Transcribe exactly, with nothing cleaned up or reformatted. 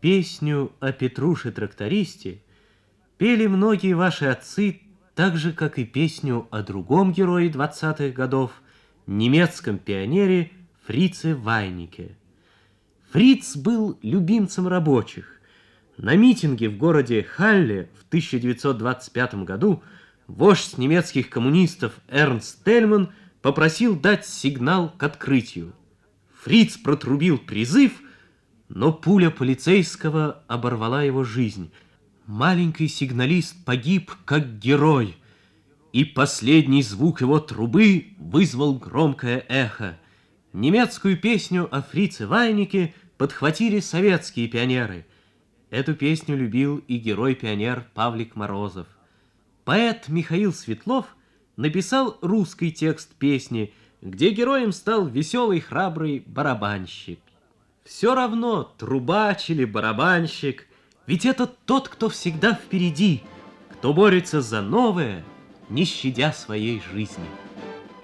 Песню о Петруше-трактористе пели многие ваши отцы, так же, как и песню о другом герое двадцатых годов, немецком пионере Фрице Вайнике. Фриц был любимцем рабочих. На митинге в городе Халле в тысяча девятьсот двадцать пятом году вождь немецких коммунистов Эрнст Тельман попросил дать сигнал к открытию. Фриц протрубил призыв, но пуля полицейского оборвала его жизнь. Маленький сигналист погиб как герой, и последний звук его трубы вызвал громкое эхо. Немецкую песню о Фрице Вайнике подхватили советские пионеры. Эту песню любил и герой-пионер Павлик Морозов. Поэт Михаил Светлов написал русский текст песни, где героем стал веселый храбрый барабанщик. Все равно, трубач или барабанщик, ведь это тот, кто всегда впереди, кто борется за новое, не щадя своей жизни.